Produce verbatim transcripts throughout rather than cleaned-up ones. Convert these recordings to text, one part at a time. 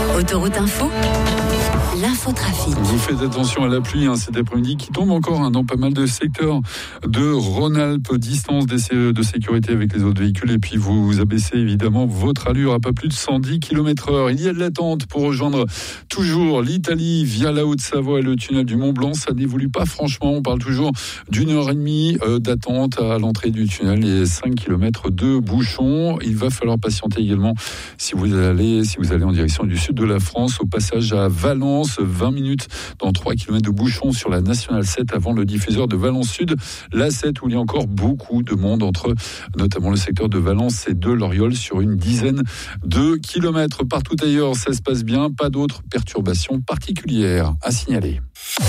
Autoroute Info, l'infotrafic. Vous faites attention à la pluie hein, cet après-midi qui tombe encore hein, dans pas mal de secteurs de Rhône-Alpes, distance de sécurité avec les autres véhicules et puis vous abaissez évidemment votre allure à pas plus de cent dix kilomètres heure. Il y a de l'attente pour rejoindre toujours l'Italie via la Haute-Savoie et le tunnel du Mont-Blanc. Ça n'évolue pas franchement, on parle toujours d'une heure et demie d'attente à l'entrée du tunnel et cinq kilomètres de bouchons. Il va falloir patienter également si vous allez, si vous allez en direction du sud de la France, au passage à Valence, vingt minutes dans trois kilomètres de bouchons sur la Nationale sept avant le diffuseur de Valence Sud, la sept où il y a encore beaucoup de monde entre notamment le secteur de Valence et de Loriol sur une dizaine de kilomètres. Partout ailleurs, ça se passe bien, pas d'autres perturbations particulières à signaler.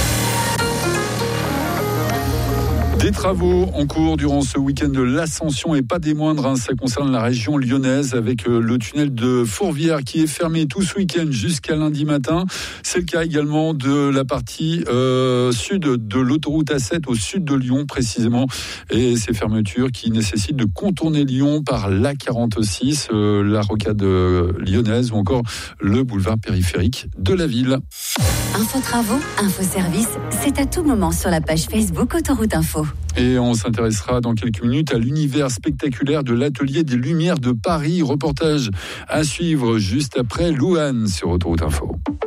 Des travaux en cours durant ce week-end de l'Ascension et pas des moindres, hein, ça concerne la région lyonnaise avec euh, le tunnel de Fourvière qui est fermé tout ce week-end jusqu'à lundi matin. C'est le cas également de la partie euh, sud de l'autoroute A sept au sud de Lyon précisément et ces fermetures qui nécessitent de contourner Lyon par l'A quarante-six, euh, la rocade lyonnaise ou encore le boulevard périphérique de la ville. Info travaux, info service, c'est à tout moment sur la page Facebook Autoroute Info. Et on s'intéressera dans quelques minutes à l'univers spectaculaire de l'Atelier des Lumières de Paris. Reportage à suivre juste après Louane sur Autoroute Info.